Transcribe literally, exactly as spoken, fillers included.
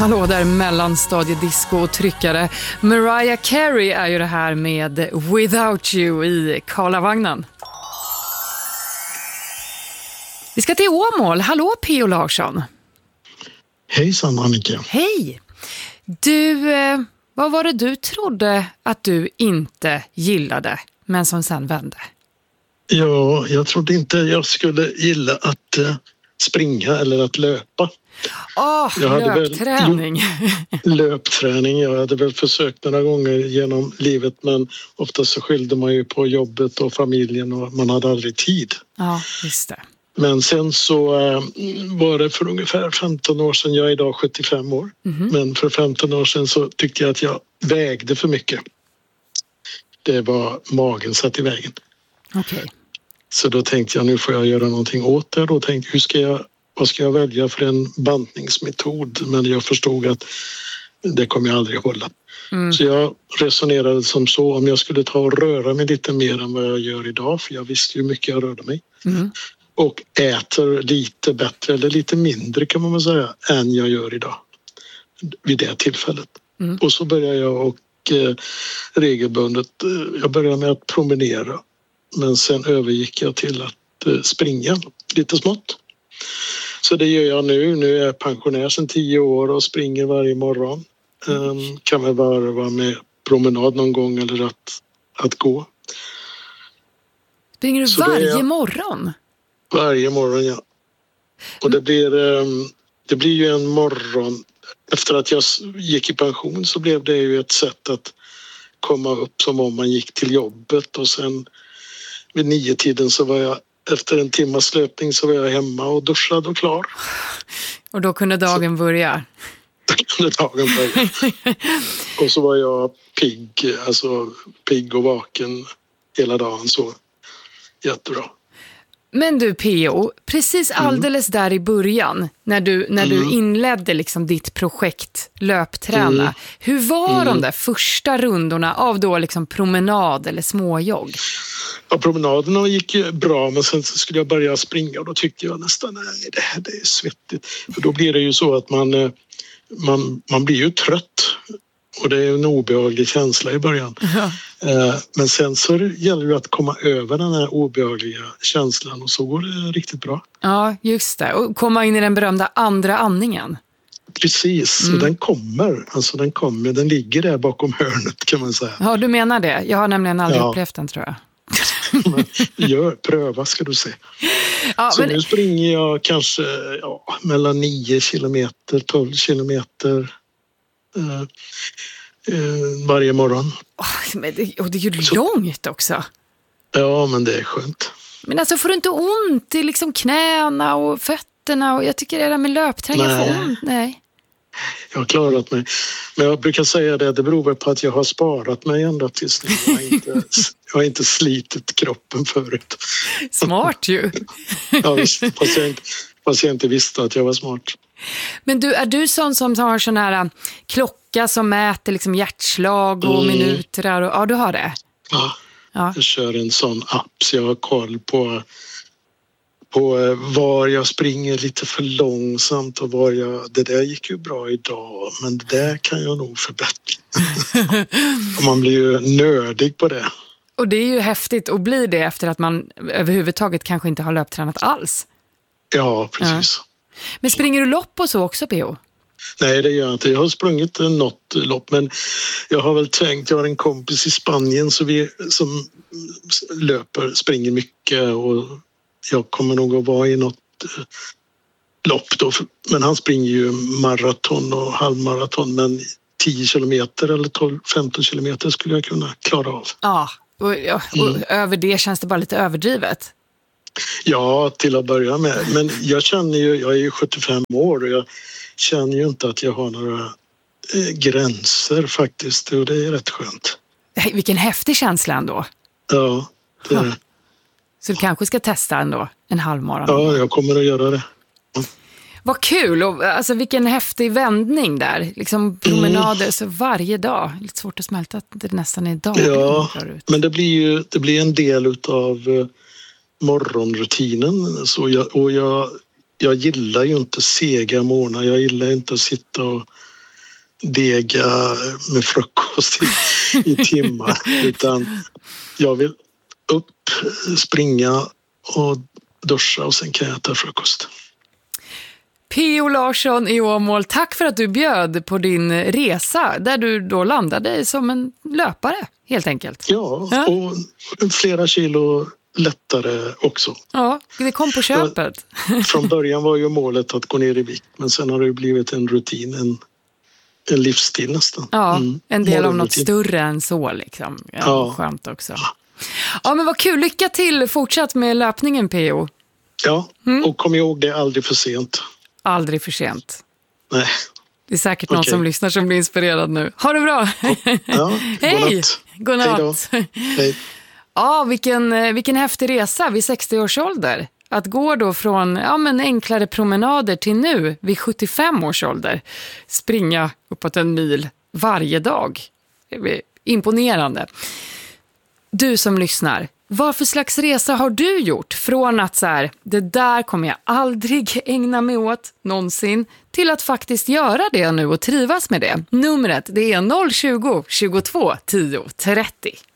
Hallå där, mellanstadiedisco och tryckare. Mariah Carey är ju det här med Without You i Karlavagnen. Vi ska till Åmål. Hallå P O Larsson. Hejsan Annika. Hej. Du, eh, vad var det du trodde att du inte gillade, men som sen vände? Ja, jag trodde inte jag skulle gilla att uh, springa eller att löpa. Åh, oh, löpträning. Väl, löpträning, jag hade väl försökt några gånger genom livet, men oftast så skyllde man ju på jobbet och familjen och man hade aldrig tid. Ja, just det. Men sen så äh, var det för ungefär femton år sedan, jag är idag sjuttiofem år, mm-hmm. men för femton år sedan så tyckte jag att jag vägde för mycket. Det var magen satt i vägen. Okej. Okay. Så då tänkte jag, nu får jag göra någonting åt det. Då tänkte jag, hur ska jag, vad ska jag välja för en bantningsmetod? Men jag förstod att det kommer jag aldrig hålla. Mm. Så jag resonerade som så, om jag skulle ta och röra mig lite mer än vad jag gör idag, för jag visste ju mycket jag rörde mig. Mm. Och äter lite bättre, eller lite mindre kan man väl säga, än jag gör idag. Vid det tillfället. Mm. Och så började jag och eh, regelbundet, eh, jag började med att promenera. Men sen övergick jag till att eh, springa lite smått. Så det gör jag nu. Nu är jag pensionär sedan tio år och springer varje morgon. Um, kan väl varva med promenad någon gång eller att, att gå. Springer du så varje är, morgon? Varje morgon, ja. Och det blir, um, det blir ju en morgon. Efter att jag gick i pension så blev det ju ett sätt att komma upp som om man gick till jobbet. Och sen vid nio tiden så var jag, efter en timmas löpning så var jag hemma och duschad och klar. Och då kunde dagen så, börja? Då kunde dagen börja. Och så var jag pigg, alltså pigg och vaken hela dagen, så jättebra. Men du P O, precis alldeles mm. där i början, när du, när mm. du inledde liksom ditt projekt Löpträna, mm. hur var mm. de där första rundorna av då liksom promenad eller småjogg? Ja, promenaderna gick ju bra, men sen skulle jag börja springa och då tyckte jag nästan, nej det här det är svettigt. För då blir det ju så att man, man, man blir ju trött. Och det är en obehaglig känsla i början. Ja. Men sen så gäller det att komma över den här obehagliga känslan och så går det riktigt bra. Ja, just det. Och komma in i den berömda andra andningen. Precis, mm. och den kommer. Alltså den kommer, den ligger där bakom hörnet kan man säga. Ja, du menar det. Jag har nämligen aldrig ja. upplevt den, tror jag. Gör, pröva ska du se. Ja, så men... nu springer jag kanske ja, mellan nio kilometer, tolv kilometer. Uh, uh, varje morgon. Oh, men det, och det är ju så långt också. Ja, men det är skönt. Men alltså får du inte ont i liksom knäna och fötterna? Och jag tycker det där med löpträning får ont. Nej. Jag har klarat mig. Men jag brukar säga det, det beror på att jag har sparat mig ända tills nu. Jag har inte, jag har inte slitit kroppen förut. Smart ju. Ja, visst. Fast jag, inte, fast jag inte visste att jag var smart. Men du, är du sån som har sån här klocka som mäter liksom hjärtslag och mm. minuter? Och, ja, du har det? Ja, ja, jag kör en sån app så jag har koll på, på var jag springer lite för långsamt och var jag... Det där gick ju bra idag, men det där kan jag nog förbättra. Och man blir ju nördig på det. Och det är ju häftigt att bli det efter att man överhuvudtaget kanske inte har löptränat alls. Ja, precis. Ja. Men springer du lopp och så också, P O? Nej, det gör jag inte. Jag har sprungit något lopp, men jag har väl tänkt, jag har en kompis i Spanien så vi, som löper, springer mycket och jag kommer nog att vara i något lopp då. Men han springer ju maraton och halvmaraton, men tio kilometer eller tolv femton kilometer skulle jag kunna klara av. Ja, och, ja, och mm. över det känns det bara lite överdrivet. Ja, till att börja med. Men jag känner ju, jag är ju sjuttiofem år och jag känner ju inte att jag har några eh, gränser faktiskt. Och det är rätt skönt. Hey, vilken häftig känsla ändå. Ja, det är det. Så du kanske ska testa ändå en halvmaran? Ja, jag kommer att göra det. Ja. Vad kul! Och, alltså, vilken häftig vändning där. Liksom promenader mm. så varje dag. Lite svårt att smälta att det nästan är dag. Ja, men det blir ju det blir en del utav eh, morgonrutinen. Så jag, och jag, jag gillar ju inte sega morgnar. Jag gillar inte att sitta och dega med frukost i, i timmar, utan jag vill upp, springa och duscha och sen kan jag äta frukost. P O Larsson i Åmål, tack för att du bjöd på din resa där du då landade som en löpare, helt enkelt. Ja, ja. Och flera kilo lättare också. Ja, det kom på köpet. Från början var ju målet att gå ner i vikt, men sen har det blivit en rutin, en, en livsstil nästan. Ja, mm. en del av något större än så liksom. Ja, ja. Skönt också. Ja, men vad kul. Lycka till fortsatt med löpningen, P O. Ja, mm. och kom ihåg, det är aldrig för sent. Aldrig för sent. Nej. Det är säkert någon okay. som lyssnar som blir inspirerad nu. Ha det bra! Ja, hej! Godnatt! Hej då. Hej. Ja, vilken, vilken häftig resa vid sextio års ålder. Att gå då från ja, men enklare promenader till nu vid sjuttiofem års ålder. Springa uppåt en mil varje dag. Det är imponerande. Du som lyssnar, vad för slags resa har du gjort från att så här, det där kommer jag aldrig ägna mig åt någonsin, till att faktiskt göra det nu och trivas med det? Numret det är noll tjugo, tjugotvå, tio, trettio.